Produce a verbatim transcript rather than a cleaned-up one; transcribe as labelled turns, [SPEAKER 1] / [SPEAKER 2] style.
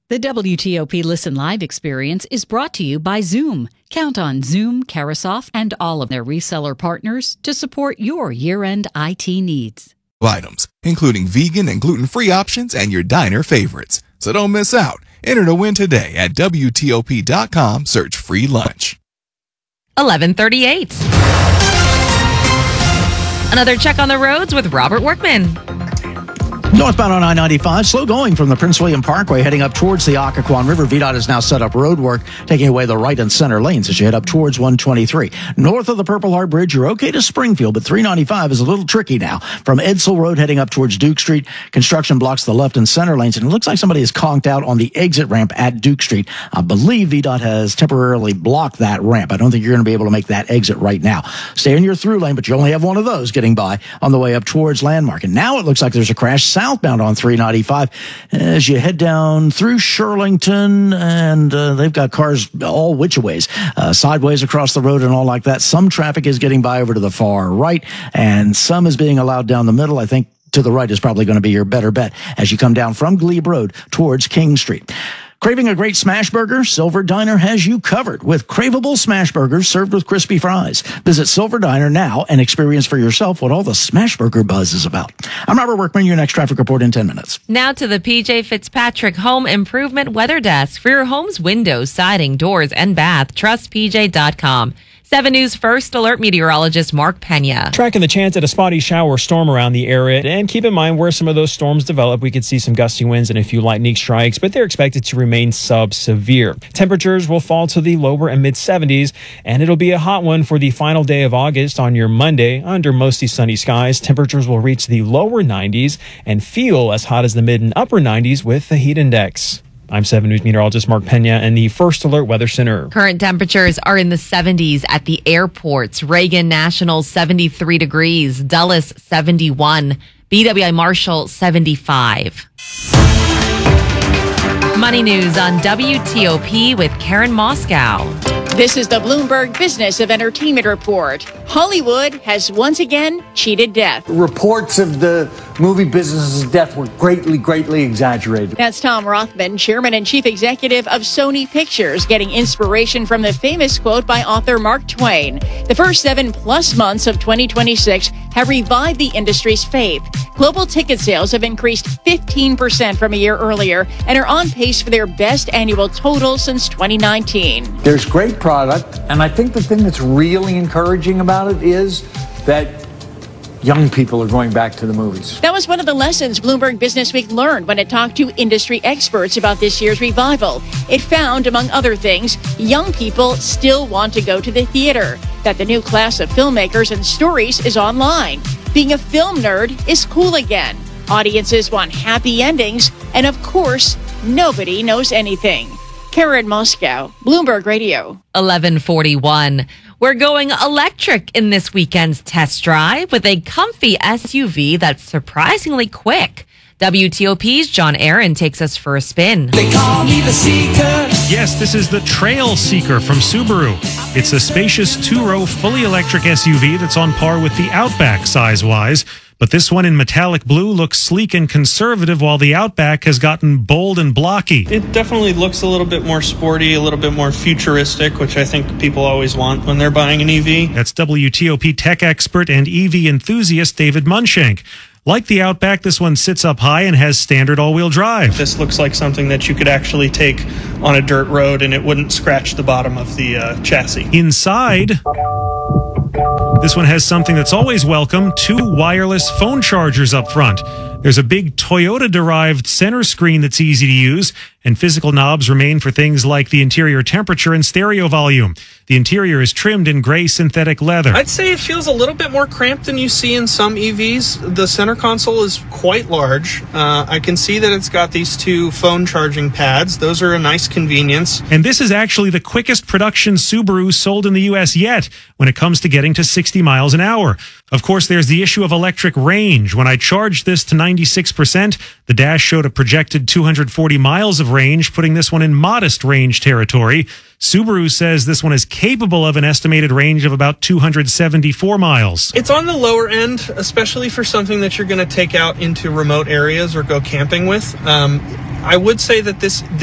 [SPEAKER 1] The W T O P Listen Live experience is brought to you by Zoom. Count on Zoom, Carasoft, and all of their reseller partners to support your year-end I T needs.
[SPEAKER 2] Items, including vegan and gluten-free options and your diner favorites. So don't miss out. Enter to win today at W T O P dot com. Search free lunch.
[SPEAKER 3] eleven thirty-eight. Another check on the roads with Robert Workman.
[SPEAKER 4] Northbound on I ninety-five, slow going from the Prince William Parkway heading up towards the Occoquan River. V DOT has now set up road work, taking away the right and center lanes as you head up towards one twenty-three. North of the Purple Heart Bridge, you're okay to Springfield, but three ninety-five is a little tricky now. From Edsel Road heading up towards Duke Street, construction blocks the left and center lanes, and it looks like somebody is conked out on the exit ramp at Duke Street. I believe V DOT has temporarily blocked that ramp. I don't think you're going to be able to make that exit right now. Stay in your through lane, but you only have one of those getting by on the way up towards Landmark. And now it looks like there's a crash southbound on three ninety-five as you head down through Shirlington, and uh, they've got cars all which ways, uh, sideways across the road and all like that. Some traffic is getting by over to the far right, and some is being allowed down the middle. I think to the right is probably going to be your better bet as you come down from Glebe Road towards King Street. Craving a great smash burger? Silver Diner has you covered with craveable smash burgers served with crispy fries. Visit Silver Diner now and experience for yourself what all the smash burger buzz is about. I'm Robert Workman, your next traffic report in ten minutes.
[SPEAKER 3] Now to the P J Fitzpatrick Home Improvement Weather Desk. For your home's windows, siding, doors, and bath, trust P J dot com. seven News First Alert meteorologist Mark Pena.
[SPEAKER 5] Tracking the chance at a spotty shower storm around the area. And keep in mind where some of those storms develop, we could see some gusty winds and a few lightning strikes, but they're expected to remain sub-severe. Temperatures will fall to the lower and mid seventies, and it'll be a hot one for the final day of August on your Monday. Under mostly sunny skies, temperatures will reach the lower nineties and feel as hot as the mid and upper nineties with the heat index. I'm seven News meteorologist Mark Pena in the First Alert Weather Center.
[SPEAKER 3] Current temperatures are in the seventies at the airports. Reagan National, seventy-three degrees. Dulles, seventy-one. B W I Marshall, seventy-five. Money News on W T O P with Karen Moscow.
[SPEAKER 6] This is the Bloomberg Business of Entertainment Report. Hollywood has once again cheated death.
[SPEAKER 7] Reports of the movie business's death were greatly, greatly exaggerated.
[SPEAKER 6] That's Tom Rothman, chairman and chief executive of Sony Pictures, getting inspiration from the famous quote by author Mark Twain. The first seven plus months of twenty twenty-six have revived the industry's faith. Global ticket sales have increased fifteen percent from a year earlier and are on pace for their best annual total since twenty nineteen.
[SPEAKER 7] There's great product, and I think the thing that's really encouraging about it is that young people are going back to the movies.
[SPEAKER 6] That was one of the lessons Bloomberg Business Week learned when it talked to industry experts about this year's revival. It found, among other things, young people still want to go to the theater, that the new class of filmmakers and stories is online. Being a film nerd is cool again. Audiences want happy endings, and of course, nobody knows anything. Karen Moscow, Bloomberg Radio.
[SPEAKER 3] eleven forty-one. We're going electric in this weekend's test drive with a comfy S U V that's surprisingly quick. W T O P's John Aaron takes us for a spin.
[SPEAKER 8] They call me the Seeker.
[SPEAKER 9] Yes, this is the Trail Seeker from Subaru. It's a spacious two-row, fully electric S U V that's on par with the Outback size-wise. But this one in metallic blue looks sleek and conservative, while the Outback has gotten bold and blocky.
[SPEAKER 10] It definitely looks a little bit more sporty, a little bit more futuristic, which I think people always want when they're buying an E V.
[SPEAKER 9] That's W T O P tech expert and E V enthusiast David Munshank. Like the Outback, this one sits up high and has standard all-wheel drive.
[SPEAKER 10] This looks like something that you could actually take on a dirt road and it wouldn't scratch the bottom of the uh, chassis.
[SPEAKER 9] Inside, this one has something that's always welcome, two wireless phone chargers up front. There's a big Toyota-derived center screen that's easy to use, and physical knobs remain for things like the interior temperature and stereo volume. The interior is trimmed in gray synthetic leather.
[SPEAKER 10] I'd say it feels a little bit more cramped than you see in some E Vs. The center console is quite large. Uh, I can see that it's got these two phone charging pads. Those are a nice convenience.
[SPEAKER 9] And this is actually the quickest production Subaru sold in the U S yet when it comes to getting to sixty miles an hour. Of course, there's the issue of electric range. When I charged this to ninety-six percent, the dash showed a projected two hundred forty miles of range, putting this one in modest range territory. Subaru says this one is capable of an estimated range of about two hundred seventy-four miles.
[SPEAKER 10] It's on the lower end, especially for something that you're going to take out into remote areas or go camping with. Um, I would say that this